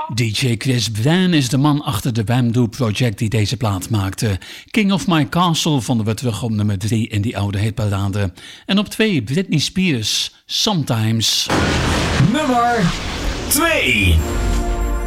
DJ Chris Bran is de man achter de Wham Project die deze plaat maakte. King of My Castle vonden we terug op nummer 3 in die oude hitparade. En op 2 Britney Spears, Sometimes. Nummer 2.